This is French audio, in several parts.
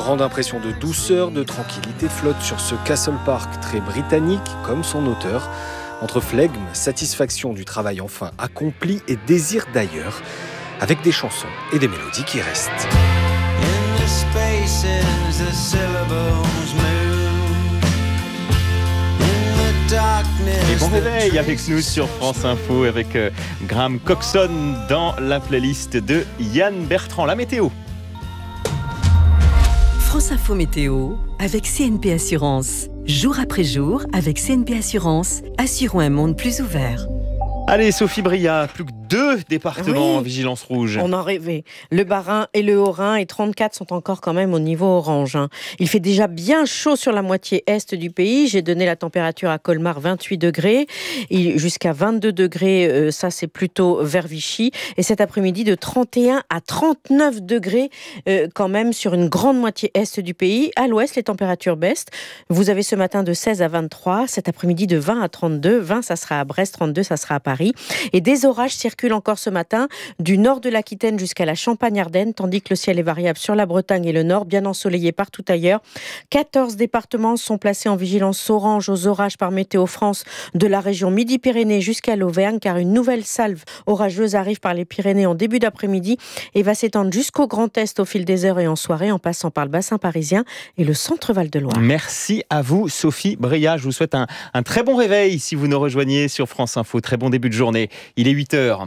grande impression de douceur, de tranquillité flotte sur ce Castle Park très britannique comme son auteur. Entre flegme, satisfaction du travail enfin accompli et désir d'ailleurs, avec des chansons et des mélodies qui restent. Et bon réveil avec nous sur France Info avec Graham Coxon dans la playlist de Yann Bertrand. La météo. France Info Météo avec CNP Assurance. Jour après jour, avec CNP Assurance, assurons un monde plus ouvert. Allez, Sophie Bria, plus que 2 départements en vigilance rouge. On en rêvait. Le Bas-Rhin et le Haut-Rhin, et 34 sont encore quand même au niveau orange. Il fait déjà bien chaud sur la moitié est du pays. J'ai donné la température à Colmar, 28 degrés. Jusqu'à 22 degrés, ça c'est plutôt vers Vichy. Et cet après-midi, de 31 à 39 degrés quand même sur une grande moitié est du pays. À l'ouest, les températures baissent. Vous avez ce matin de 16 à 23. Cet après-midi, de 20 à 32. 20, ça sera à Brest. 32, ça sera à Paris. Et des orages circulent encore ce matin du nord de l'Aquitaine jusqu'à la Champagne-Ardenne, tandis que le ciel est variable sur la Bretagne et le nord, bien ensoleillé partout ailleurs. 14 départements sont placés en vigilance orange aux orages par Météo France de la région Midi-Pyrénées jusqu'à l'Auvergne, car une nouvelle salve orageuse arrive par les Pyrénées en début d'après-midi et va s'étendre jusqu'au Grand Est au fil des heures et en soirée, en passant par le bassin parisien et le centre Val-de-Loire. Merci à vous, Sophie Bria. Je vous souhaite un très bon réveil si vous nous rejoignez sur France Info. Très bon début de journée. Il est 8h.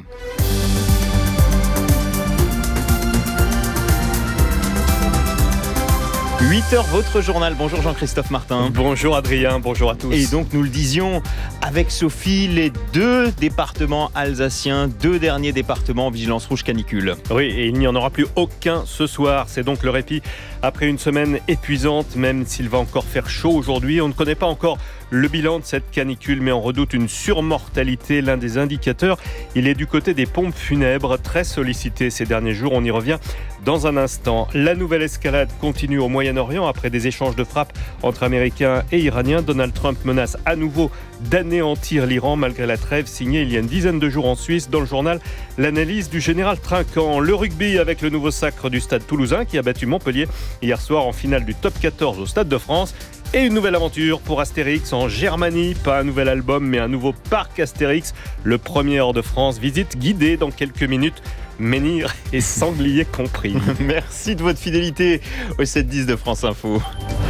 8h, votre journal. Bonjour Jean-Christophe Martin. Bonjour Adrien, bonjour à tous. Et donc nous le disions avec Sophie, les 2 départements alsaciens, 2 derniers départements en vigilance rouge canicule. Oui, et il n'y en aura plus aucun ce soir. C'est donc le répit après une semaine épuisante, même s'il va encore faire chaud aujourd'hui. On ne connaît pas encore le bilan de cette canicule, mais on redoute une surmortalité. L'un des indicateurs, il est du côté des pompes funèbres, très sollicitées ces derniers jours. On y revient dans un instant. La nouvelle escalade continue au Moyen-Orient. Après des échanges de frappes entre Américains et Iraniens, Donald Trump menace à nouveau d'anéantir l'Iran malgré la trêve signée il y a une dizaine de jours en Suisse. Dans le journal, l'analyse du général Trinquant. Le rugby avec le nouveau sacre du Stade Toulousain qui a battu Montpellier hier soir en finale du Top 14 au Stade de France. Et une nouvelle aventure pour Astérix en Germanie. Pas un nouvel album, mais un nouveau parc Astérix. Le premier hors de France. Visite guidée dans quelques minutes. Menhir et sanglier compris. Merci de votre fidélité au 7-10 de France Info.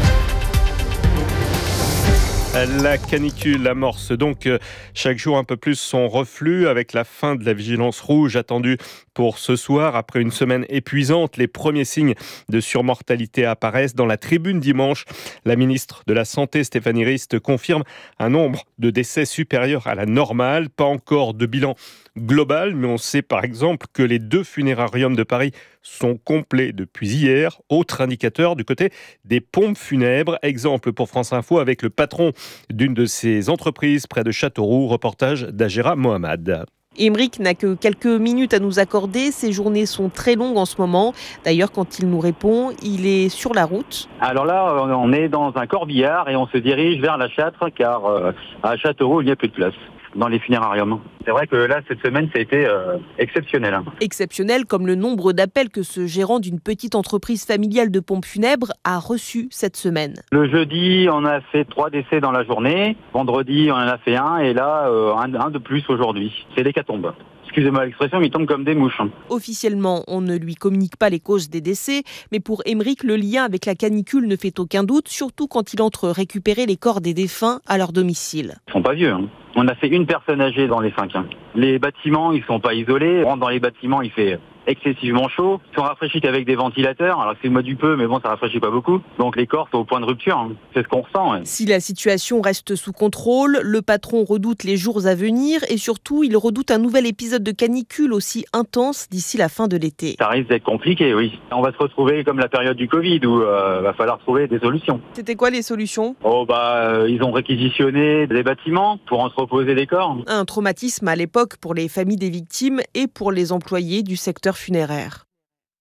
La canicule amorce donc chaque jour un peu plus son reflux avec la fin de la vigilance rouge attendue pour ce soir. Après une semaine épuisante, les premiers signes de surmortalité apparaissent. Dans la tribune dimanche, la ministre de la Santé, Stéphanie Rist, confirme un nombre de décès supérieur à la normale. Pas encore de bilan global, mais on sait par exemple que les 2 funérariums de Paris sont complets depuis hier. Autre indicateur du côté des pompes funèbres. Exemple pour France Info avec le patron d'une de ces entreprises près de Châteauroux. Reportage d'Agera Mohamed. Émeric n'a que quelques minutes à nous accorder. Ses journées sont très longues en ce moment. D'ailleurs, quand il nous répond, il est sur la route. Alors là, on est dans un corbillard et on se dirige vers la Châtre car à Châteauroux, il n'y a plus de place dans les funérariums. C'est vrai que là, cette semaine, ça a été exceptionnel. Exceptionnel comme le nombre d'appels que ce gérant d'une petite entreprise familiale de pompes funèbres a reçu cette semaine. Le jeudi, on a fait 3 décès dans la journée. Vendredi, on en a fait 1 et là, un de plus aujourd'hui. C'est l'hécatombe. Excusez-moi l'expression, mais il tombe comme des mouches. Officiellement, on ne lui communique pas les causes des décès, mais pour Émeric, le lien avec la canicule ne fait aucun doute, surtout quand il entre récupérer les corps des défunts à leur domicile. Ils sont pas vieux. On a fait une personne âgée dans les 5. Les bâtiments, ils sont pas isolés. On rentre dans les bâtiments, il fait excessivement chaud. Ils sont rafraîchis qu'avec des ventilateurs. Alors c'est le mois du peu, mais bon, ça rafraîchit pas beaucoup. Donc les corps sont au point de rupture. C'est ce qu'on ressent. Si la situation reste sous contrôle, le patron redoute les jours à venir et surtout, il redoute un nouvel épisode de canicule aussi intense d'ici la fin de l'été. Ça risque d'être compliqué, oui. On va se retrouver comme la période du Covid où va falloir trouver des solutions. C'était quoi les solutions ? Ils ont réquisitionné des bâtiments pour entreposer les corps. Un traumatisme à l'époque pour les familles des victimes et pour les employés du secteur funéraire.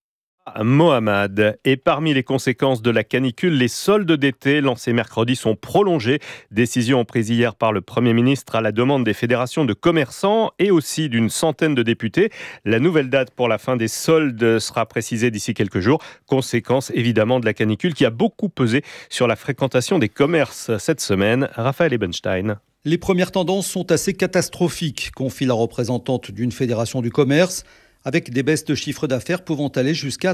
Mohamed. Et parmi les conséquences de la canicule, les soldes d'été lancés mercredi sont prolongés. Décision prise hier par le Premier ministre à la demande des fédérations de commerçants et aussi d'une centaine de députés. La nouvelle date pour la fin des soldes sera précisée d'ici quelques jours. Conséquence évidemment de la canicule qui a beaucoup pesé sur la fréquentation des commerces cette semaine. Raphaël Ebenstein. Les premières tendances sont assez catastrophiques, confie la représentante d'une fédération du commerce, avec des baisses de chiffre d'affaires pouvant aller jusqu'à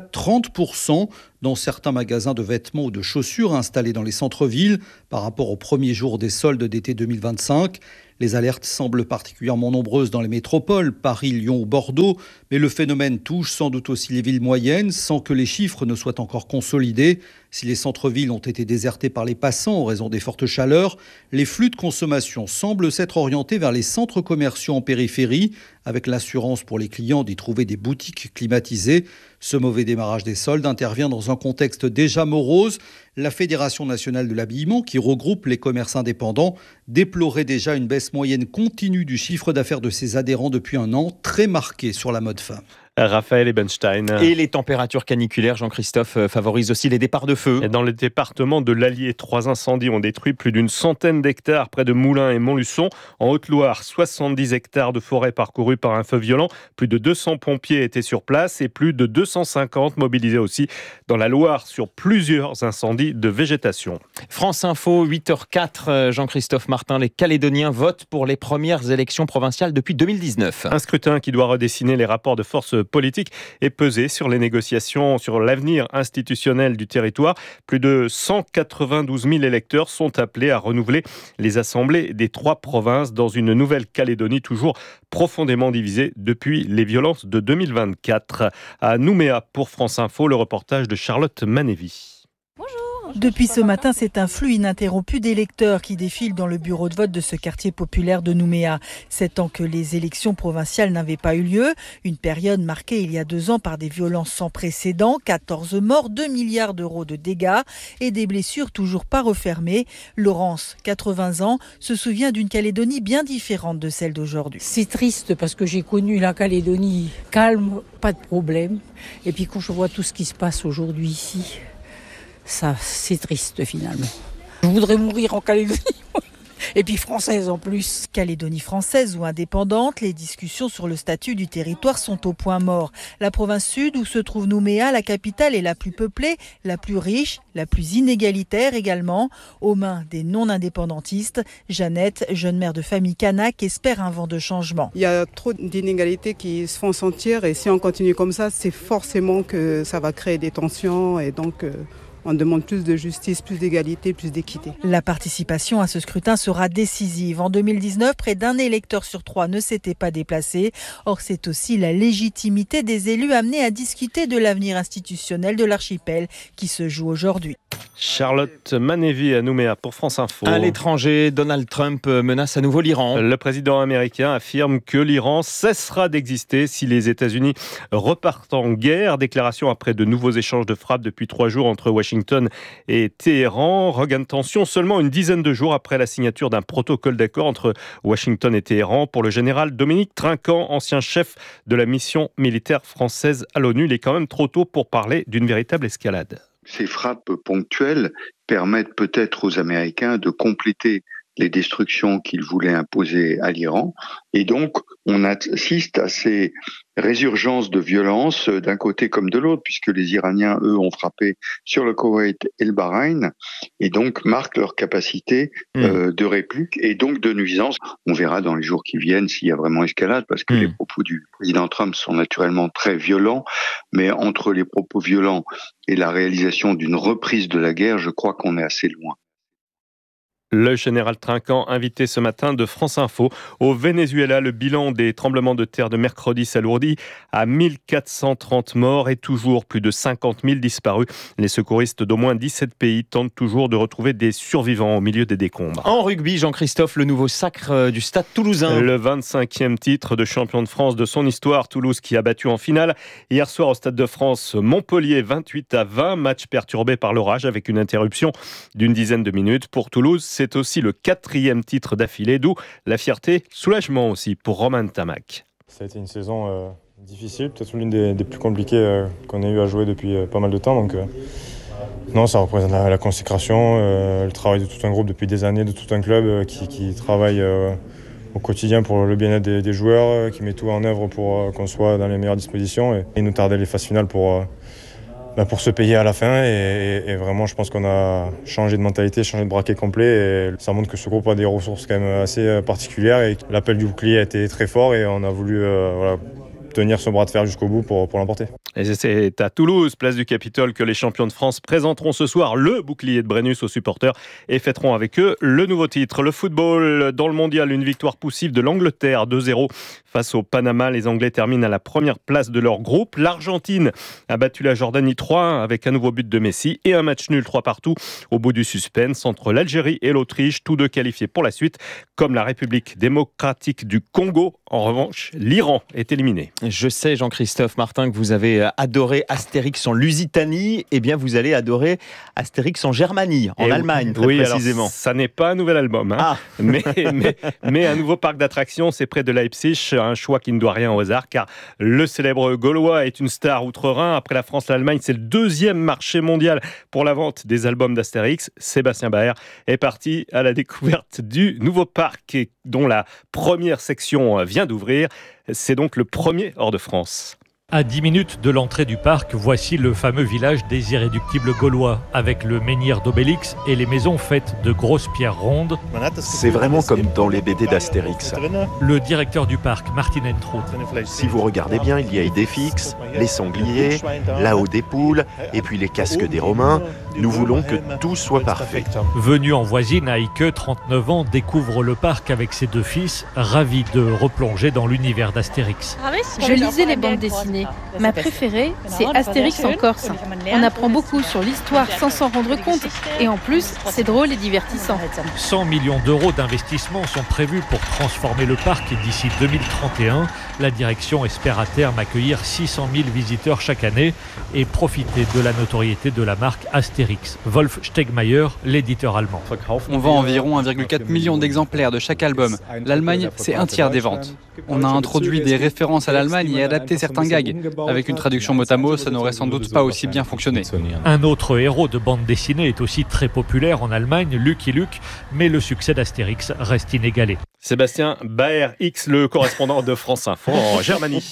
30% dans certains magasins de vêtements ou de chaussures installés dans les centres-villes par rapport au premier jour des soldes d'été 2025. Les alertes semblent particulièrement nombreuses dans les métropoles, Paris, Lyon ou Bordeaux, mais le phénomène touche sans doute aussi les villes moyennes sans que les chiffres ne soient encore consolidés. Si les centres-villes ont été désertés par les passants en raison des fortes chaleurs, les flux de consommation semblent s'être orientés vers les centres commerciaux en périphérie, avec l'assurance pour les clients d'y trouver des boutiques climatisées. Ce mauvais démarrage des soldes intervient dans un contexte déjà morose. La Fédération nationale de l'habillement, qui regroupe les commerces indépendants, déplorait déjà une baisse moyenne continue du chiffre d'affaires de ses adhérents depuis un an, très marquée sur la mode femme. Raphaël Ebenstein. Et les températures caniculaires, Jean-Christophe, favorisent aussi les départs de feu. Et dans le département de l'Allier, 3 incendies ont détruit plus d'une centaine d'hectares près de Moulins et Montluçon. En Haute-Loire, 70 hectares de forêt parcourus par un feu violent. Plus de 200 pompiers étaient sur place et plus de 250 mobilisés aussi dans la Loire sur plusieurs incendies de végétation. France Info, 8h04, Jean-Christophe Martin. Les Calédoniens votent pour les premières élections provinciales depuis 2019. Un scrutin qui doit redessiner les rapports de force politique et peser sur les négociations sur l'avenir institutionnel du territoire. Plus de 192 000 électeurs sont appelés à renouveler les assemblées des 3 provinces dans une Nouvelle-Calédonie toujours profondément divisée depuis les violences de 2024. À Nouméa pour France Info, le reportage de Charlotte Manévy. Depuis ce matin, c'est un flux ininterrompu d'électeurs qui défilent dans le bureau de vote de ce quartier populaire de Nouméa. 7 ans que les élections provinciales n'avaient pas eu lieu, une période marquée il y a 2 ans par des violences sans précédent, 14 morts, 2 milliards d'euros de dégâts et des blessures toujours pas refermées. Laurence, 80 ans, se souvient d'une Calédonie bien différente de celle d'aujourd'hui. C'est triste parce que j'ai connu la Calédonie calme, pas de problème. Et puis quand je vois tout ce qui se passe aujourd'hui ici, ça, c'est triste finalement. Je voudrais mourir en Calédonie. Et puis française en plus. Calédonie française ou indépendante, les discussions sur le statut du territoire sont au point mort. La province sud où se trouve Nouméa, la capitale, est la plus peuplée, la plus riche, la plus inégalitaire également. Aux mains des non-indépendantistes, Jeannette, jeune mère de famille kanak, espère un vent de changement. Il y a trop d'inégalités qui se font sentir et si on continue comme ça, c'est forcément que ça va créer des tensions et donc... On demande plus de justice, plus d'égalité, plus d'équité. La participation à ce scrutin sera décisive. En 2019, près d'un électeur sur 3 ne s'était pas déplacé. Or, c'est aussi la légitimité des élus amenés à discuter de l'avenir institutionnel de l'archipel qui se joue aujourd'hui. Charlotte Manévy à Nouméa pour France Info. À l'étranger, Donald Trump menace à nouveau l'Iran. Le président américain affirme que l'Iran cessera d'exister si les États-Unis repartent en guerre. Déclaration après de nouveaux échanges de frappes depuis 3 jours entre Washington et Téhéran. Regain de tension seulement une dizaine de jours après la signature d'un protocole d'accord entre Washington et Téhéran. Pour le général Dominique Trinquant, ancien chef de la mission militaire française à l'ONU, il est quand même trop tôt pour parler d'une véritable escalade. Ces frappes ponctuelles permettent peut-être aux Américains de compléter les destructions qu'ils voulaient imposer à l'Iran. Et donc, on assiste à ces résurgences de violence d'un côté comme de l'autre, puisque les Iraniens, eux, ont frappé sur le Koweït et le Bahreïn, et donc marquent leur capacité de réplique et donc de nuisance. On verra dans les jours qui viennent s'il y a vraiment escalade, parce que les propos du président Trump sont naturellement très violents, mais entre les propos violents et la réalisation d'une reprise de la guerre, je crois qu'on est assez loin. Le général Trinquant, invité ce matin de France Info. Au Venezuela, le bilan des tremblements de terre de mercredi s'alourdit à 1430 morts et toujours plus de 50 000 disparus. Les secouristes d'au moins 17 pays tentent toujours de retrouver des survivants au milieu des décombres. En rugby, Jean-Christophe, le nouveau sacre du Stade Toulousain. Le 25e titre de champion de France de son histoire. Toulouse qui a battu en finale hier soir au Stade de France Montpellier 28-20. Match perturbé par l'orage avec une interruption d'une dizaine de minutes. Pour Toulouse, c'est aussi le 4e titre d'affilée, d'où la fierté, soulagement aussi pour Romain Tamac. Ça a été une saison Difficile, peut-être l'une des plus compliquées qu'on ait eu à jouer depuis pas mal de temps. Donc, non, ça représente la consécration, le travail de tout un groupe depuis des années, de tout un club qui travaille au quotidien pour le bien-être des joueurs, qui met tout en œuvre pour qu'on soit dans les meilleures dispositions et nous tarder les phases finales pour se payer à la fin. Et vraiment, je pense qu'on a changé de mentalité, changé de braquet complet. Et ça montre que ce groupe a des ressources quand même assez particulières et l'appel du bouclier a été très fort et on a voulu tenir ce bras de fer jusqu'au bout pour l'emporter. Et c'est à Toulouse, place du Capitole, que les champions de France présenteront ce soir le bouclier de Brennus aux supporters et fêteront avec eux le nouveau titre. Le football dans le mondial, une victoire poussive de l'Angleterre 2-0 face au Panama. Les Anglais terminent à la première place de leur groupe. L'Argentine a battu la Jordanie 3-1 avec un nouveau but de Messi et un match nul 3-3 au bout du suspense entre l'Algérie et l'Autriche, tous deux qualifiés pour la suite, comme la République démocratique du Congo. En revanche, l'Iran est éliminé. Je sais, Jean-Christophe Martin, que vous avez adoré Astérix en Lusitanie. Eh bien, vous allez adorer Astérix en Germanie, en Allemagne, très précisément. Alors, ça n'est pas un nouvel album, mais un nouveau parc d'attractions, c'est près de Leipzig, un choix qui ne doit rien au hasard, car le célèbre Gaulois est une star outre-Rhin. Après la France, l'Allemagne, c'est le deuxième marché mondial pour la vente des albums d'Astérix. Sébastien Baer est parti à la découverte du nouveau parc, dont la première section vient d'ouvrir. C'est donc le premier hors de France. À 10 minutes de l'entrée du parc, voici le fameux village des irréductibles gaulois, avec le menhir d'Obélix et les maisons faites de grosses pierres rondes. C'est vraiment comme dans les BD d'Astérix. Le directeur du parc, Martin Entrout. Si vous regardez bien, il y a idées fixes, les sangliers, là-haut des poules, et puis les casques des Romains. Nous voulons que tout soit parfait. Venu en voisine, Heike, 39 ans, découvre le parc avec ses deux fils, ravis de replonger dans l'univers d'Astérix. Je lisais les bandes dessinées. Ma préférée, c'est Astérix en Corse. On apprend beaucoup sur l'histoire sans s'en rendre compte. Et en plus, c'est drôle et divertissant. 100 millions d'euros d'investissement sont prévus pour transformer le parc d'ici 2031. La direction espère à terme accueillir 600 000 visiteurs chaque année et profiter de la notoriété de la marque Astérix. Wolf Stegmaier, l'éditeur allemand. On vend environ 1,4 million d'exemplaires de chaque album. L'Allemagne, c'est un tiers des ventes. On a introduit des références à l'Allemagne et adapté certains gags. Avec une traduction mot à mot, ça n'aurait sans doute pas aussi bien fonctionné. Un autre héros de bande dessinée est aussi très populaire en Allemagne, Lucky Luke, mais le succès d'Astérix reste inégalé. Sébastien Baer X, le correspondant de France Info en Germanie.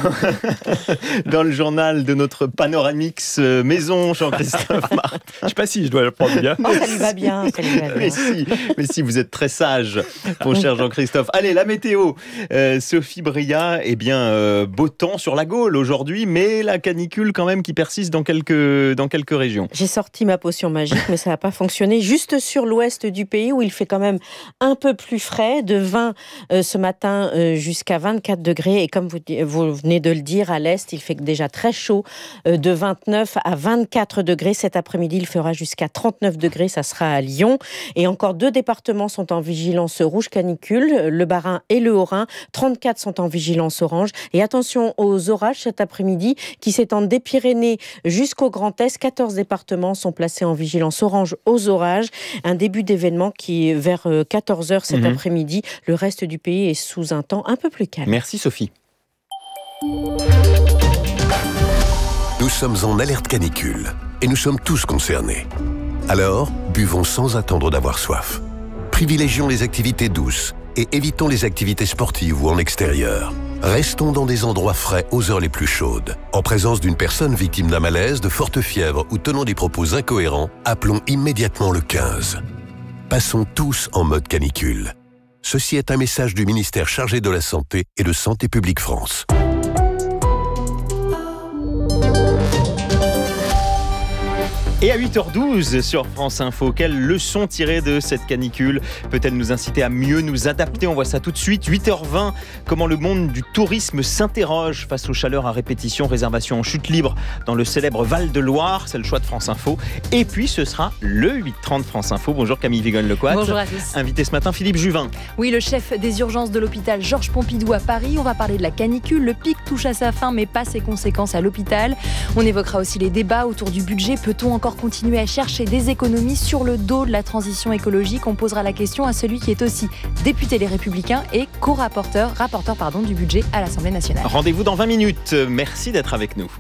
Dans le journal de notre Panoramix maison, Jean-Christophe Martin. Je ne sais pas si je dois le prendre bien. Oh, ça lui va bien, ça lui va bien. Mais si, vous êtes très sage, mon cher Jean-Christophe. Allez, la météo. Sophie Bria, beau temps sur la Gaule aujourd'hui, mais la canicule quand même qui persiste dans quelques régions. J'ai sorti ma potion magique, mais ça n'a pas fonctionné. Juste sur l'ouest du pays, où il fait quand même un peu plus frais, de 20 ce matin jusqu'à 24 degrés. Et comme vous venez de le dire, à l'est, il fait déjà très chaud, de 29 à 24 degrés. Cet après-midi, il fera jusqu'à 39 degrés, ça sera à Lyon. Et encore 2 départements sont en vigilance rouge canicule, le Bas-Rhin et le Haut-Rhin. 34 sont en vigilance orange. Et attention aux orages cet après-midi qui s'étendent des Pyrénées jusqu'au Grand Est. 14 départements sont placés en vigilance orange aux orages. Un début d'événement qui, vers 14h cet après-midi, le reste du pays est sous un temps un peu plus calme. Merci Sophie. Nous sommes en alerte canicule et nous sommes tous concernés. Alors, buvons sans attendre d'avoir soif. Privilégions les activités douces et évitons les activités sportives ou en extérieur. Restons dans des endroits frais aux heures les plus chaudes. En présence d'une personne victime d'un malaise, de forte fièvre ou tenant des propos incohérents, appelons immédiatement le 15. Passons tous en mode canicule. Ceci est un message du ministère chargé de la Santé et de Santé publique France. Et à 8h12 sur France Info, quelle leçon tirer de cette canicule peut-elle nous inciter à mieux nous adapter? On voit ça tout de suite. 8h20, comment le monde du tourisme s'interroge face aux chaleurs à répétition, réservation en chute libre dans le célèbre Val-de-Loire. C'est le choix de France Info. Et puis ce sera le 8h30 France Info. Bonjour Camille Vigogne-Lecoat. Bonjour à tous. Invité ce matin Philippe Juvin. Oui, le chef des urgences de l'hôpital Georges Pompidou à Paris. On va parler de la canicule. Le pic touche à sa fin, mais pas ses conséquences à l'hôpital. On évoquera aussi les débats autour du budget. Peut-on encore encore continuer à chercher des économies sur le dos de la transition écologique. On posera la question à celui qui est aussi député Les Républicains et rapporteur du budget à l'Assemblée nationale. Rendez-vous dans 20 minutes. Merci d'être avec nous.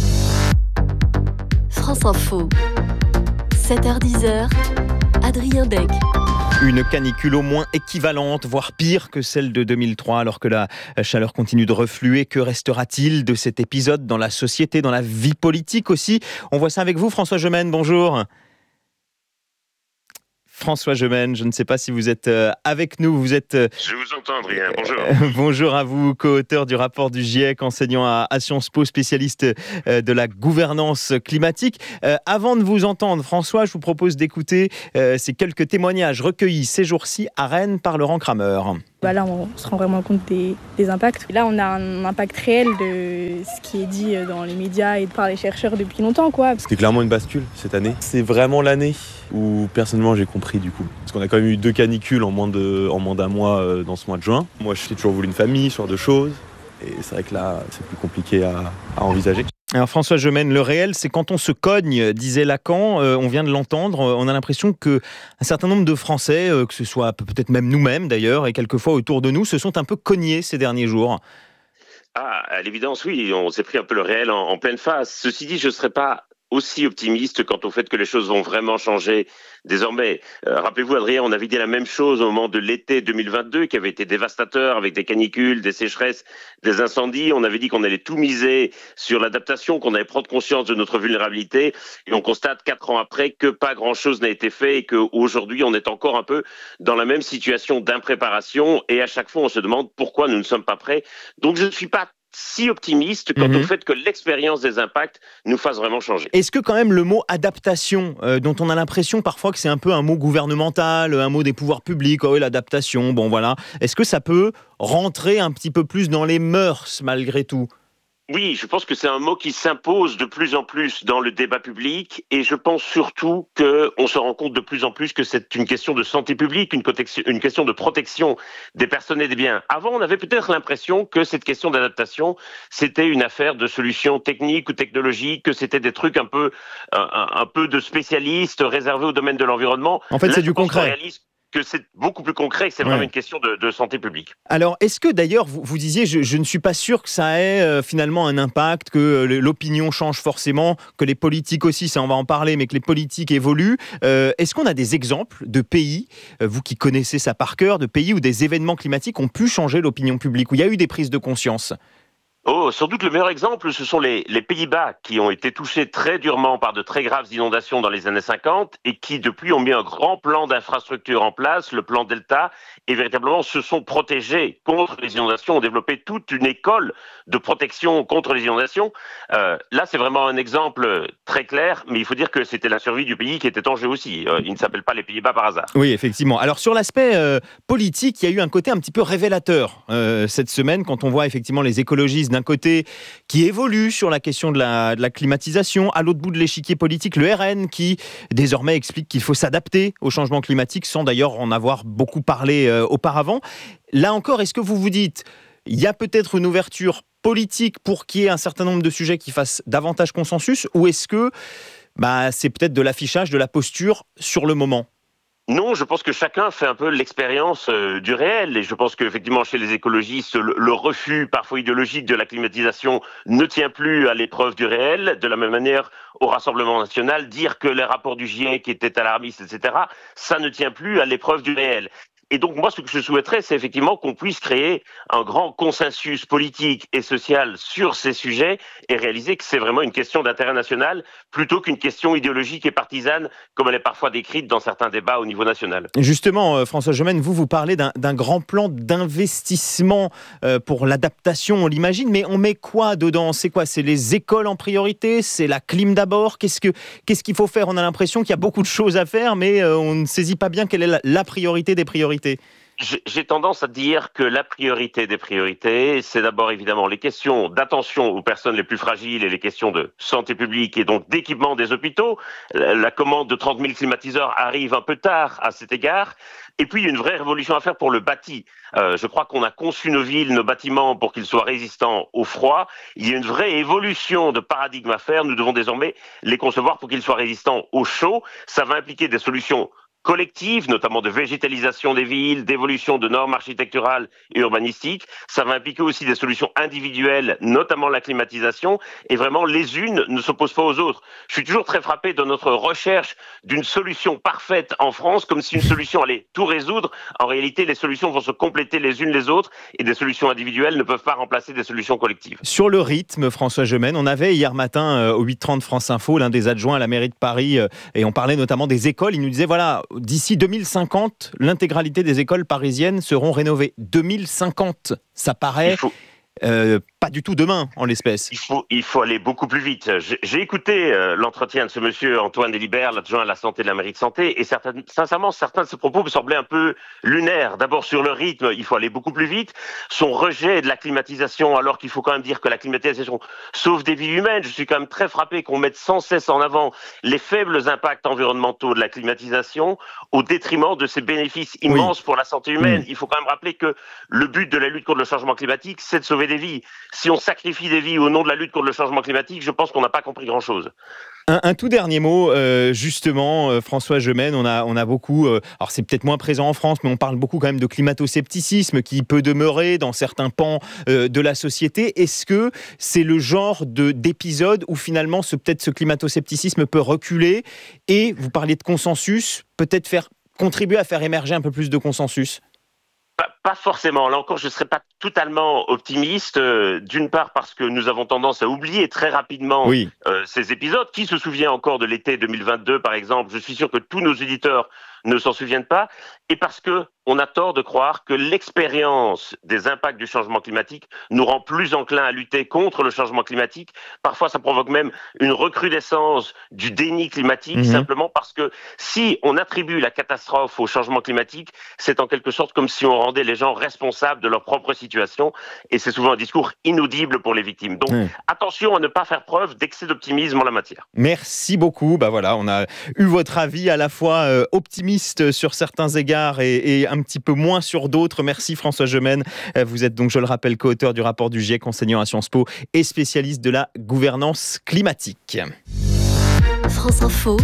France Info, 7h-10h, Adrien Dec. Une canicule au moins équivalente, voire pire que celle de 2003, alors que la chaleur continue de refluer. Que restera-t-il de cet épisode dans la société, dans la vie politique aussi ? On voit ça avec vous, François Gemène, bonjour. François Gemène, je ne sais pas si vous êtes avec nous. Vous êtes. Je vous entends, Adrien. Bonjour. Bonjour à vous, co-auteur du rapport du GIEC, enseignant à Sciences Po, spécialiste de la gouvernance climatique. Avant de vous entendre, François, je vous propose d'écouter ces quelques témoignages recueillis ces jours-ci à Rennes par Laurent Kramer. Là, on se rend vraiment compte des impacts. Là, on a un impact réel de ce qui est dit dans les médias et par les chercheurs depuis longtemps, quoi. C'était clairement une bascule cette année. C'est vraiment l'année où, personnellement, j'ai compris du coup. Parce qu'on a quand même eu 2 canicules en moins d'un mois dans ce mois de juin. Moi, j'ai toujours voulu une famille, ce genre de choses. Et c'est vrai que là, c'est plus compliqué à envisager. Alors François Gemène, le réel, c'est quand on se cogne, disait Lacan, on vient de l'entendre, on a l'impression qu'un certain nombre de Français, que ce soit peut-être même nous-mêmes d'ailleurs, et quelquefois autour de nous, se sont un peu cognés ces derniers jours. Ah, à l'évidence, oui, on s'est pris un peu le réel en pleine face. Ceci dit, je ne serais pas aussi optimiste quant au fait que les choses vont vraiment changer désormais. Rappelez-vous, Adrien, on avait dit la même chose au moment de l'été 2022, qui avait été dévastateur avec des canicules, des sécheresses, des incendies. On avait dit qu'on allait tout miser sur l'adaptation, qu'on allait prendre conscience de notre vulnérabilité. Et on constate 4 ans après que pas grand-chose n'a été fait et qu'aujourd'hui, on est encore un peu dans la même situation d'impréparation. Et à chaque fois, on se demande pourquoi nous ne sommes pas prêts. Donc, je ne suis pas si optimiste quant au fait que l'expérience des impacts nous fasse vraiment changer. Est-ce que quand même le mot adaptation, dont on a l'impression parfois que c'est un peu un mot gouvernemental, un mot des pouvoirs publics, oui, l'adaptation, bon voilà, est-ce que ça peut rentrer un petit peu plus dans les mœurs malgré tout ? Oui, je pense que c'est un mot qui s'impose de plus en plus dans le débat public et je pense surtout qu'on se rend compte de plus en plus que c'est une question de santé publique, une question de protection des personnes et des biens. Avant, on avait peut-être l'impression que cette question d'adaptation, c'était une affaire de solutions techniques ou technologiques, que c'était des trucs un peu de spécialistes réservés au domaine de l'environnement. En fait, c'est du concret. Que c'est beaucoup plus concret, que c'est vraiment une question de santé publique. Alors, est-ce que d'ailleurs, vous disiez, je ne suis pas sûr que ça ait finalement un impact, que l'opinion change forcément, que les politiques aussi, ça on va en parler, mais que les politiques évoluent. Est-ce qu'on a des exemples de pays, vous qui connaissez ça par cœur, de pays où des événements climatiques ont pu changer l'opinion publique, où il y a eu des prises de conscience ? Oh, sans doute le meilleur exemple, ce sont les Pays-Bas qui ont été touchés très durement par de très graves inondations dans les années 50 et qui depuis ont mis un grand plan d'infrastructure en place, le plan Delta, et véritablement se sont protégés contre les inondations, ont développé toute une école de protection contre les inondations. Là, c'est vraiment un exemple très clair, mais il faut dire que c'était la survie du pays qui était en jeu aussi. Il ne s'appelle pas les Pays-Bas par hasard. Oui, effectivement. Alors sur l'aspect politique, il y a eu un côté un petit peu révélateur cette semaine quand on voit effectivement les écologistes d'un côté qui évolue sur la question de la climatisation, à l'autre bout de l'échiquier politique, le RN qui désormais explique qu'il faut s'adapter au changement climatique sans d'ailleurs en avoir beaucoup parlé auparavant. Là encore, est-ce que vous vous dites, il y a peut-être une ouverture politique pour qu'il y ait un certain nombre de sujets qui fassent davantage consensus, ou est-ce que c'est peut-être de l'affichage, de la posture sur le moment ? Non, je pense que chacun fait un peu l'expérience du réel et je pense qu'effectivement chez les écologistes, le refus parfois idéologique de la climatisation ne tient plus à l'épreuve du réel. De la même manière, au Rassemblement national, dire que les rapports du GIEC étaient alarmistes, etc., ça ne tient plus à l'épreuve du réel. Et donc moi, ce que je souhaiterais, c'est effectivement qu'on puisse créer un grand consensus politique et social sur ces sujets et réaliser que c'est vraiment une question d'intérêt national plutôt qu'une question idéologique et partisane comme elle est parfois décrite dans certains débats au niveau national. Justement, François Gemène, vous parlez d'un grand plan d'investissement pour l'adaptation, on l'imagine, mais on met quoi dedans ? C'est quoi ? C'est les écoles en priorité ? C'est la clim d'abord ? Qu'est-ce qu'il faut faire ? On a l'impression qu'il y a beaucoup de choses à faire, mais on ne saisit pas bien quelle est la priorité des priorités. J'ai tendance à dire que la priorité des priorités, c'est d'abord évidemment les questions d'attention aux personnes les plus fragiles et les questions de santé publique et donc d'équipement des hôpitaux. La commande de 30 000 climatiseurs arrive un peu tard à cet égard. Et puis, il y a une vraie révolution à faire pour le bâti. Je crois qu'on a conçu nos villes, nos bâtiments pour qu'ils soient résistants au froid. Il y a une vraie évolution de paradigme à faire. Nous devons désormais les concevoir pour qu'ils soient résistants au chaud. Ça va impliquer des solutions collectives, notamment de végétalisation des villes, d'évolution de normes architecturales et urbanistiques. Ça va impliquer aussi des solutions individuelles, notamment la climatisation. Et vraiment, les unes ne s'opposent pas aux autres. Je suis toujours très frappé de notre recherche d'une solution parfaite en France, comme si une solution allait tout résoudre. En réalité, les solutions vont se compléter les unes les autres et des solutions individuelles ne peuvent pas remplacer des solutions collectives. Sur le rythme, François Gemène, on avait hier matin au 8h30 France Info l'un des adjoints à la mairie de Paris et on parlait notamment des écoles. Il nous disait voilà, d'ici 2050, l'intégralité des écoles parisiennes seront rénovées. 2050, ça paraît pas du tout demain en l'espèce. Il faut aller beaucoup plus vite. J'ai écouté l'entretien de ce monsieur Antoine Delibert, l'adjoint à la santé de la mairie de Santé, et sincèrement, certains de ses propos me semblaient un peu lunaires. D'abord sur le rythme, il faut aller beaucoup plus vite. Son rejet de la climatisation, alors qu'il faut quand même dire que la climatisation sauve des vies humaines. Je suis quand même très frappé qu'on mette sans cesse en avant les faibles impacts environnementaux de la climatisation au détriment de ses bénéfices immenses pour la santé humaine. Il faut quand même rappeler que le but de la lutte contre le changement climatique, c'est de sauver des vies. Si on sacrifie des vies au nom de la lutte contre le changement climatique, je pense qu'on n'a pas compris grand-chose. Un tout dernier mot, justement, François Gemène, on a beaucoup, alors c'est peut-être moins présent en France, mais on parle beaucoup quand même de climato-scepticisme qui peut demeurer dans certains pans de la société. Est-ce que c'est le genre d'épisode où finalement ce climato-scepticisme peut reculer et, vous parliez de consensus, peut-être contribuer à faire émerger un peu plus de consensus ? Pas forcément. Là encore, je ne serais pas totalement optimiste. D'une part parce que nous avons tendance à oublier très rapidement ces épisodes. Qui se souvient encore de l'été 2022, par exemple ? Je suis sûr que tous nos auditeurs ne s'en souviennent pas. Et parce que on a tort de croire que l'expérience des impacts du changement climatique nous rend plus enclins à lutter contre le changement climatique. Parfois, ça provoque même une recrudescence du déni climatique, simplement parce que si on attribue la catastrophe au changement climatique, c'est en quelque sorte comme si on rendait les gens responsables de leur propre situation. Et c'est souvent un discours inaudible pour les victimes. Donc, attention à ne pas faire preuve d'excès d'optimisme en la matière. Merci beaucoup. Voilà, on a eu votre avis à la fois optimiste sur certains égards et un petit peu moins sur d'autres. Merci François Gemène. Vous êtes donc, je le rappelle, co-auteur du rapport du GIEC, enseignant à Sciences Po et spécialiste de la gouvernance climatique. France Info,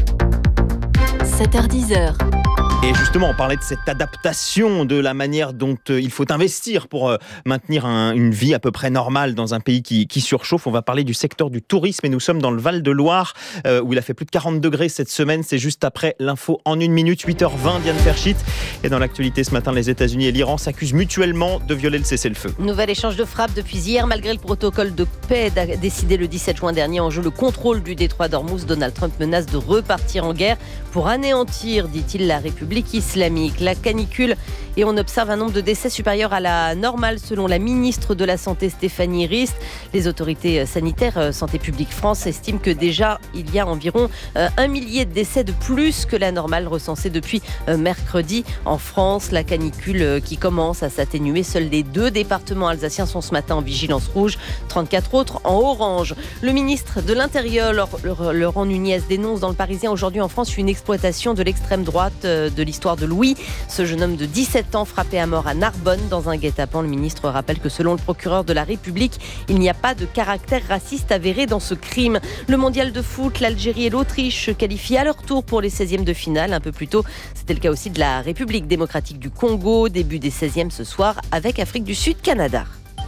7h-10h. Et justement, on parlait de cette adaptation, de la manière dont il faut investir pour maintenir une vie à peu près normale dans un pays qui surchauffe. On va parler du secteur du tourisme et nous sommes dans le Val-de-Loire où il a fait plus de 40 degrés cette semaine. C'est juste après l'info en 1 minute, 8h20, Diane Ferchit. Et dans l'actualité ce matin, les États-Unis et l'Iran s'accusent mutuellement de violer le cessez-le-feu. Nouvel échange de frappes depuis hier. Malgré le protocole de paix décidé le 17 juin dernier en jeu le contrôle du détroit d'Ormuz, Donald Trump menace de repartir en guerre pour anéantir, dit-il, la République islamique. La canicule et on observe un nombre de décès supérieur à la normale selon la ministre de la Santé Stéphanie Rist. Les autorités sanitaires Santé publique France estiment que déjà il y a environ 1 millier de décès de plus que la normale recensée depuis mercredi. En France, la canicule qui commence à s'atténuer. Seuls les 2 départements alsaciens sont ce matin en vigilance rouge, 34 autres en orange. Le ministre de l'Intérieur, Laurent Nunez, dénonce dans le Parisien aujourd'hui en France une exploitation de l'extrême droite de l'histoire de Louis. Ce jeune homme de 17 ans frappé à mort à Narbonne dans un guet-apens. Le ministre rappelle que selon le procureur de la République, il n'y a pas de caractère raciste avéré dans ce crime. Le mondial de foot, l'Algérie et l'Autriche se qualifient à leur tour pour les 16e de finale. Un peu plus tôt, c'était le cas aussi de la République démocratique du Congo. Début des 16e ce soir avec Afrique du Sud, Canada.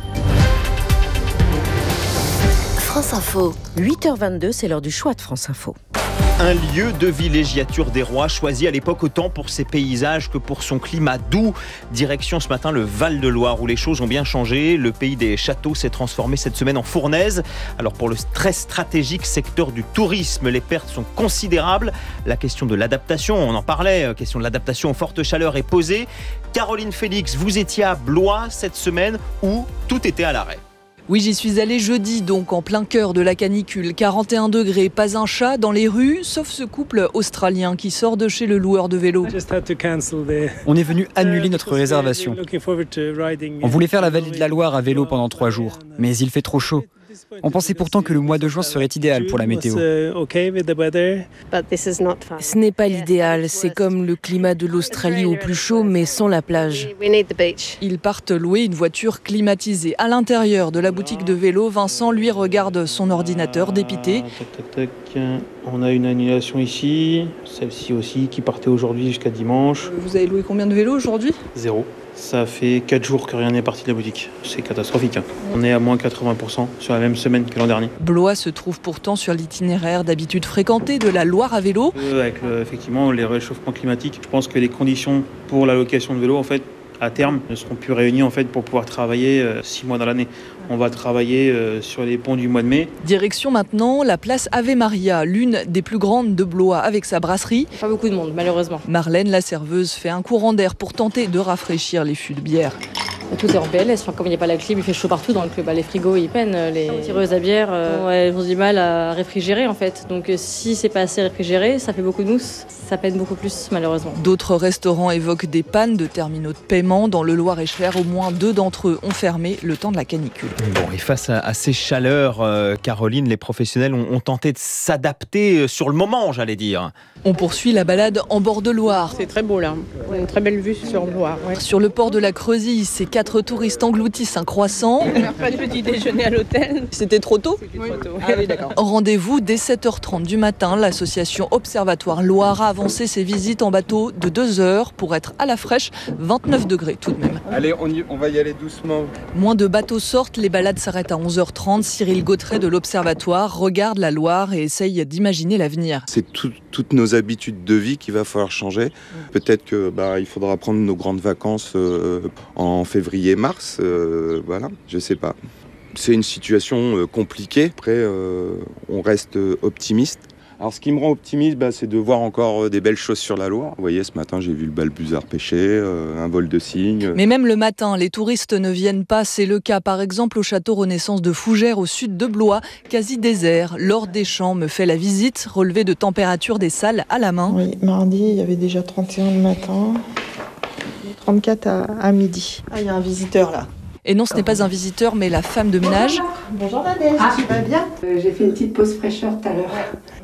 France Info. 8h22, c'est l'heure du choix de France Info. Un lieu de villégiature des rois choisi à l'époque autant pour ses paysages que pour son climat doux. Direction ce matin le Val-de-Loire où les choses ont bien changé. Le pays des châteaux s'est transformé cette semaine en fournaise. Alors pour le très stratégique secteur du tourisme, les pertes sont considérables. La question de l'adaptation, on en parlait, question de l'adaptation aux fortes chaleurs est posée. Caroline Félix, vous étiez à Blois cette semaine où tout était à l'arrêt. Oui, j'y suis allée jeudi, donc en plein cœur de la canicule. 41 degrés, pas un chat dans les rues, sauf ce couple australien qui sort de chez le loueur de vélo. On est venu annuler notre réservation. On voulait faire la vallée de la Loire à vélo pendant 3 jours, mais il fait trop chaud. On pensait pourtant que le mois de juin serait idéal pour la météo. Ce n'est pas l'idéal, c'est comme le climat de l'Australie au plus chaud, mais sans la plage. Ils partent louer une voiture climatisée. À l'intérieur de la boutique de vélo, Vincent, lui, regarde son ordinateur dépité. On a une annulation ici, celle-ci aussi qui partait aujourd'hui jusqu'à dimanche. Vous avez loué combien de vélos aujourd'hui ? 0. Ça fait 4 jours que rien n'est parti de la boutique. C'est catastrophique. On est à moins 80% sur la même semaine que l'an dernier. Blois se trouve pourtant sur l'itinéraire d'habitude fréquenté de la Loire à vélo. Avec effectivement les réchauffements climatiques, je pense que les conditions pour la location de vélo, en fait, à terme, ne seront plus réunies en fait, pour pouvoir travailler 6 mois dans l'année. On va travailler sur les ponts du mois de mai. Direction maintenant la place Ave Maria, l'une des plus grandes de Blois, avec sa brasserie. Pas beaucoup de monde, malheureusement. Marlène, la serveuse, fait un courant d'air pour tenter de rafraîchir les fûts de bière. Tout est en PLS, comme il n'y a pas la clim, il fait chaud partout, donc les frigos ils peinent, les tireuses à bière elles ont du mal à réfrigérer en fait. Donc si c'est pas assez réfrigéré, ça fait beaucoup de mousse, ça peine beaucoup plus malheureusement. D'autres restaurants évoquent des pannes de terminaux de paiement. Dans le Loir-et-Cher, au moins 2 d'entre eux ont fermé le temps de la canicule. Bon, et face à ces chaleurs, Caroline, les professionnels ont tenté de s'adapter sur le moment, j'allais dire. On poursuit la balade en bord de Loire. C'est très beau là, on a une très belle vue sur le Loire. Ouais. Sur le port de la Creusille, ces 4 touristes engloutissent un croissant. Pas de petit déjeuner à l'hôtel. C'était trop tôt ? Oui. Trop tôt. Ah oui, d'accord. Rendez-vous dès 7h30 du matin. L'association Observatoire Loire a avancé ses visites en bateau de 2 heures pour être à la fraîche, 29 degrés tout de même. Allez, on va y aller doucement. Moins de bateaux sortent, les balades s'arrêtent à 11h30. Cyril Gautret de l'Observatoire regarde la Loire et essaye d'imaginer l'avenir. C'est toutes nos habitudes de vie qu'il va falloir changer. Peut-être que il faudra prendre nos grandes vacances en février-mars. Voilà, je sais pas. C'est une situation compliquée. Après, on reste optimiste. Alors, ce qui me rend optimiste, c'est de voir encore des belles choses sur la Loire. Vous voyez, ce matin, j'ai vu le balbuzard pêcher, un vol de cygnes. Mais même le matin, les touristes ne viennent pas. C'est le cas, par exemple, au château Renaissance de Fougères, au sud de Blois, quasi désert. Laure Deschamps me fait la visite, relevé de température des salles à la main. Oui, mardi, il y avait déjà 31 le matin, 34 à midi. Ah, il y a un visiteur là. Et non, ce n'est pas un visiteur, mais la femme de ménage. Bonjour Nadège, tu vas bien ? J'ai fait une petite pause fraîcheur tout à l'heure.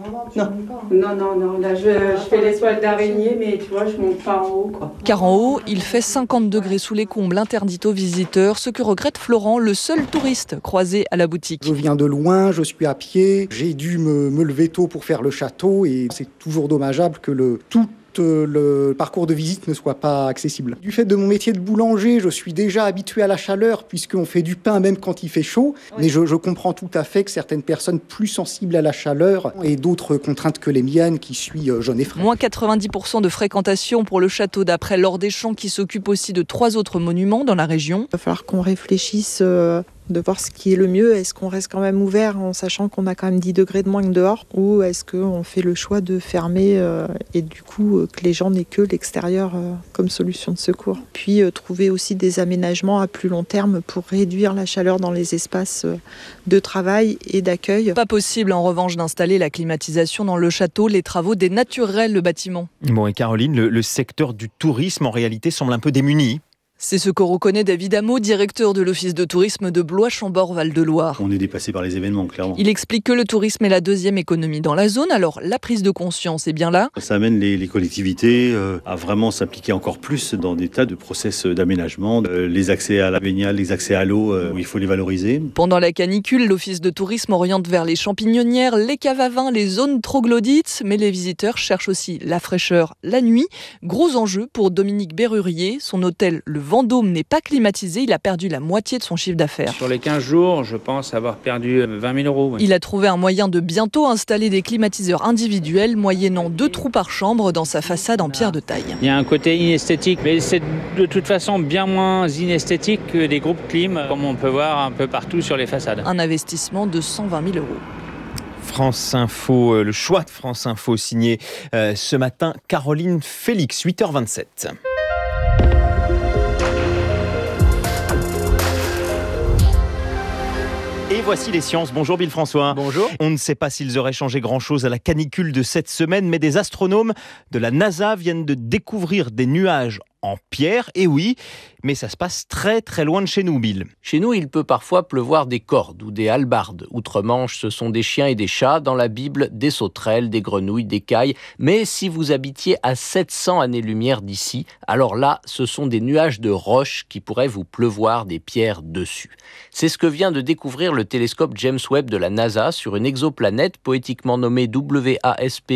Non, là je fais les toiles d'araignée, mais tu vois, je monte pas en haut, quoi. Car en haut, il fait 50 degrés sous les combles, interdit aux visiteurs, ce que regrette Florent, le seul touriste croisé à la boutique. Je viens de loin, je suis à pied, j'ai dû me lever tôt pour faire le château et c'est toujours dommageable que le parcours de visite ne soit pas accessible. Du fait de mon métier de boulanger, je suis déjà habitué à la chaleur puisqu'on fait du pain même quand il fait chaud. Oui. Mais je comprends tout à fait que certaines personnes plus sensibles à la chaleur aient d'autres contraintes que les miennes qui suis jeune et frais. Moins 90% de fréquentation pour le château d'après Laure Deschamps qui s'occupe aussi de 3 autres monuments dans la région. Il va falloir qu'on réfléchisse de voir ce qui est le mieux. Est-ce qu'on reste quand même ouvert en sachant qu'on a quand même 10 degrés de moins que dehors, ou est-ce qu'on fait le choix de fermer et du coup que les gens n'aient que l'extérieur comme solution de secours. Puis trouver aussi des aménagements à plus long terme pour réduire la chaleur dans les espaces de travail et d'accueil. Pas possible en revanche d'installer la climatisation dans le château, les travaux dénatureraient le bâtiment. Bon, et Caroline, le secteur du tourisme en réalité semble un peu démuni. C'est ce que reconnaît David Hameau, directeur de l'office de tourisme de Blois-Chambord-Val-de-Loire. On est dépassé par les événements, clairement. Il explique que le tourisme est la 2e économie dans la zone, alors la prise de conscience est bien là. Ça amène les collectivités à vraiment s'impliquer encore plus dans des tas de process d'aménagement, les accès à la baignade, les accès à l'eau, où il faut les valoriser. Pendant la canicule, l'office de tourisme oriente vers les champignonnières, les caves à vin, les zones troglodytes, mais les visiteurs cherchent aussi la fraîcheur la nuit. Gros enjeu pour Dominique Berrurier, son hôtel Le Vendôme n'est pas climatisé, il a perdu la moitié de son chiffre d'affaires. Sur les 15 jours, je pense avoir perdu 20 000 €. Oui. Il a trouvé un moyen de bientôt installer des climatiseurs individuels, moyennant 2 trous par chambre dans sa façade en pierre de taille. Il y a un côté inesthétique, mais c'est de toute façon bien moins inesthétique que des groupes clim, comme on peut voir un peu partout sur les façades. Un investissement de 120 000 €. France Info, le choix de France Info signé ce matin Caroline Félix, 8h27. voici les sciences. Bonjour Bill François. Bonjour. On ne sait pas s'ils auraient changé grand-chose à la canicule de cette semaine, mais des astronomes de la NASA viennent de découvrir des nuages en pierre, et oui, mais ça se passe très très loin de chez nous, Bill. Chez nous, il peut parfois pleuvoir des cordes ou des hallebardes. Outre-Manche, ce sont des chiens et des chats. Dans la Bible, des sauterelles, des grenouilles, des cailles. Mais si vous habitiez à 700 années-lumière d'ici, alors là, ce sont des nuages de roches qui pourraient vous pleuvoir des pierres dessus. C'est ce que vient de découvrir le télescope James Webb de la NASA sur une exoplanète poétiquement nommée WASP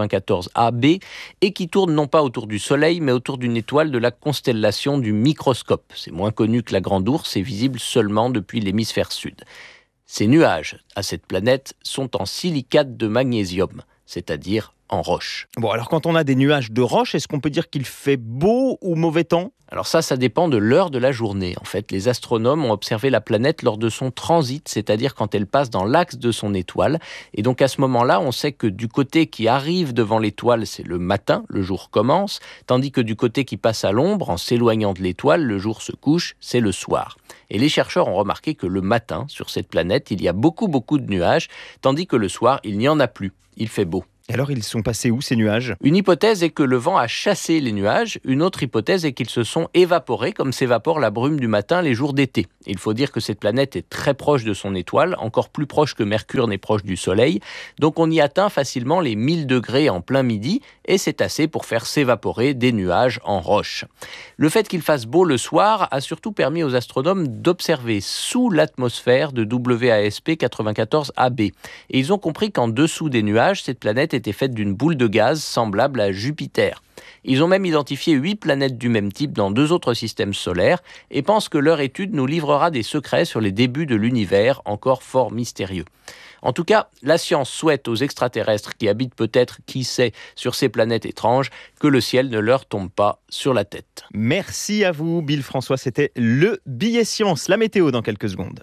94AB et qui tourne non pas autour du Soleil, mais autour d'une étoile de la constellation du microscope. C'est moins connu que la Grande Ourse et visible seulement depuis l'hémisphère sud. Ces nuages à cette planète sont en silicate de magnésium, c'est-à-dire en roche. Bon, alors quand on a des nuages de roche, est-ce qu'on peut dire qu'il fait beau ou mauvais temps ? Alors ça dépend de l'heure de la journée. En fait, les astronomes ont observé la planète lors de son transit, c'est-à-dire quand elle passe dans l'axe de son étoile. Et donc à ce moment-là, on sait que du côté qui arrive devant l'étoile, c'est le matin, le jour commence, tandis que du côté qui passe à l'ombre, en s'éloignant de l'étoile, le jour se couche, c'est le soir. Et les chercheurs ont remarqué que le matin, sur cette planète, il y a beaucoup de nuages, tandis que le soir, il n'y en a plus. Il fait beau. Alors ils sont passés où ces nuages ? Une hypothèse est que le vent a chassé les nuages, une autre hypothèse est qu'ils se sont évaporés comme s'évapore la brume du matin les jours d'été. Il faut dire que cette planète est très proche de son étoile, encore plus proche que Mercure n'est proche du Soleil, donc on y atteint facilement les 1000 degrés en plein midi et c'est assez pour faire s'évaporer des nuages en roche. Le fait qu'il fasse beau le soir a surtout permis aux astronomes d'observer sous l'atmosphère de WASP 94AB et ils ont compris qu'en dessous des nuages, cette planète était faite d'une boule de gaz semblable à Jupiter. Ils ont même identifié 8 planètes du même type dans 2 autres systèmes solaires et pensent que leur étude nous livrera des secrets sur les débuts de l'univers encore fort mystérieux. En tout cas, la science souhaite aux extraterrestres qui habitent peut-être, qui sait, sur ces planètes étranges, que le ciel ne leur tombe pas sur la tête. Merci à vous, Bill François. C'était le billet science. La météo dans quelques secondes.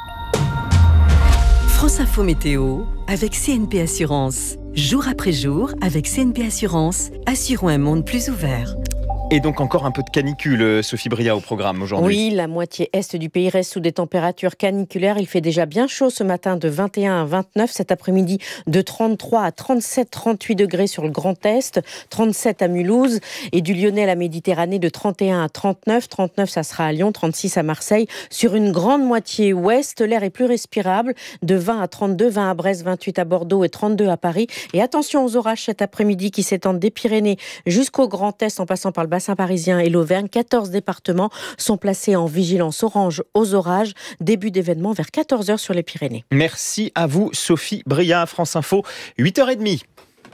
France Info Météo avec CNP Assurance. Jour après jour, avec CNP Assurance, assurons un monde plus ouvert. Et donc encore un peu de canicule, Sophie Bria, au programme aujourd'hui. Oui, la moitié est du pays reste sous des températures caniculaires. Il fait déjà bien chaud ce matin de 21 à 29, cet après-midi de 33 à 37, 38 degrés sur le Grand Est, 37 à Mulhouse et du Lyonnais à la Méditerranée de 31 à 39, 39 ça sera à Lyon, 36 à Marseille. Sur une grande moitié ouest, l'air est plus respirable de 20 à 32, 20 à Brest, 28 à Bordeaux et 32 à Paris. Et attention aux orages cet après-midi qui s'étendent des Pyrénées jusqu'au Grand Est en passant par le bassin parisien et l'Auvergne. 14 départements sont placés en vigilance orange aux orages. Début d'événement vers 14h sur les Pyrénées. Merci à vous, Sophie Bria, France Info, 8h30.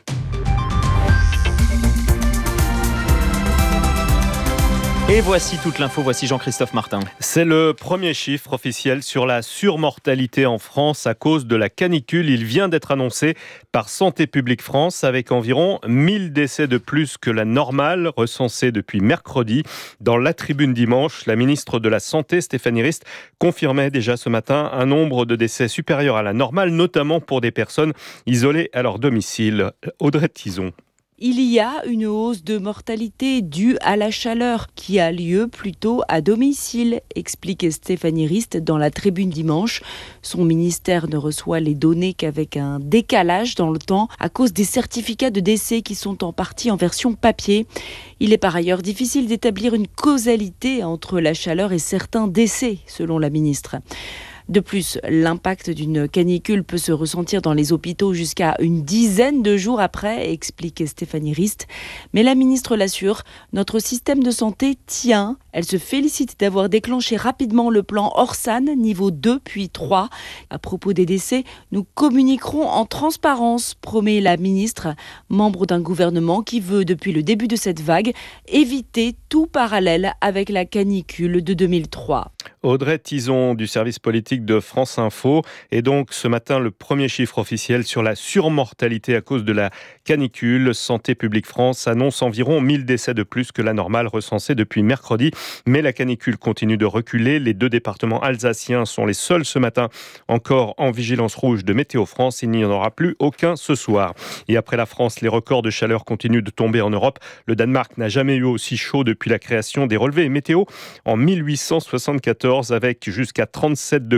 Et voici toute l'info, voici Jean-Christophe Martin. C'est le premier chiffre officiel sur la surmortalité en France à cause de la canicule. Il vient d'être annoncé par Santé publique France avec environ 1000 décès de plus que la normale recensée depuis mercredi. Dans la tribune dimanche, la ministre de la Santé, Stéphanie Rist, confirmait déjà ce matin un nombre de décès supérieur à la normale, notamment pour des personnes isolées à leur domicile. Audrey Tizon. Il y a une hausse de mortalité due à la chaleur qui a lieu plutôt à domicile, explique Stéphanie Rist dans la tribune dimanche. Son ministère ne reçoit les données qu'avec un décalage dans le temps à cause des certificats de décès qui sont en partie en version papier. Il est par ailleurs difficile d'établir une causalité entre la chaleur et certains décès, selon la ministre. De plus, l'impact d'une canicule peut se ressentir dans les hôpitaux jusqu'à une dizaine de jours après, explique Stéphanie Rist. Mais la ministre l'assure, notre système de santé tient. Elle se félicite d'avoir déclenché rapidement le plan Orsan, niveau 2 puis 3. À propos des décès, nous communiquerons en transparence, promet la ministre, membre d'un gouvernement qui veut, depuis le début de cette vague, éviter tout parallèle avec la canicule de 2003. Audrey Tizon du service politique de France Info. Et donc ce matin, le premier chiffre officiel sur la surmortalité à cause de la canicule. Santé publique France annonce environ 1000 décès de plus que la normale recensée depuis mercredi. Mais la canicule continue de reculer. Les 2 départements alsaciens sont les seuls ce matin encore en vigilance rouge de Météo France. Il n'y en aura plus aucun ce soir. Et après la France, les records de chaleur continuent de tomber en Europe. Le Danemark n'a jamais eu aussi chaud depuis la création des relevés météo en 1874 avec jusqu'à 37 degrés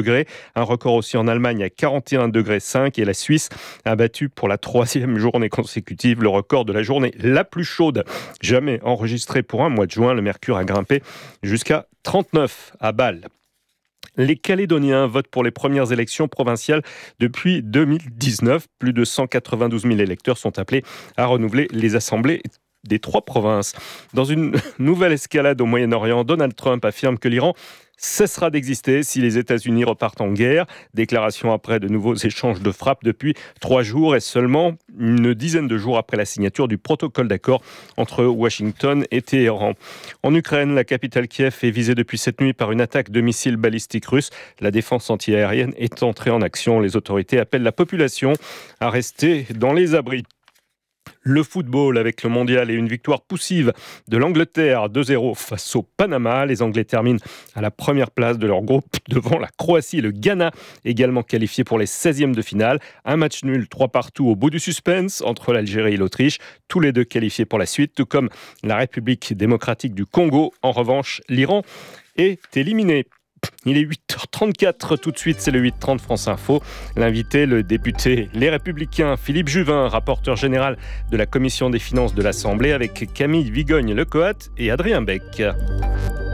degrés. Un record aussi en Allemagne à 41,5 degrés et la Suisse a battu pour la 3e journée consécutive le record de la journée la plus chaude jamais enregistrée pour un mois de juin. Le mercure a grimpé jusqu'à 39 à Bâle. Les Calédoniens votent pour les premières élections provinciales depuis 2019. Plus de 192 000 électeurs sont appelés à renouveler les assemblées des 3 provinces. Dans une nouvelle escalade au Moyen-Orient, Donald Trump affirme que l'Iran cessera d'exister si les États-Unis repartent en guerre. Déclaration après de nouveaux échanges de frappes depuis 3 jours et seulement une dizaine de jours après la signature du protocole d'accord entre Washington et Téhéran. En Ukraine, la capitale Kiev est visée depuis cette nuit par une attaque de missiles balistiques russes. La défense antiaérienne est entrée en action. Les autorités appellent la population à rester dans les abris. Le football avec le mondial et une victoire poussive de l'Angleterre 2-0 face au Panama. Les Anglais terminent à la première place de leur groupe devant la Croatie et le Ghana, également qualifiés pour les 16e de finale. Un match nul 3-3 au bout du suspense entre l'Algérie et l'Autriche, tous les deux qualifiés pour la suite, tout comme la République démocratique du Congo. En revanche, l'Iran est éliminé. Il est 8h34, tout de suite c'est le 8h30 France Info. L'invité, le député Les Républicains Philippe Juvin, rapporteur général de la Commission des finances de l'Assemblée, avec Camille Vigogne-Lecoat et Adrien Beck.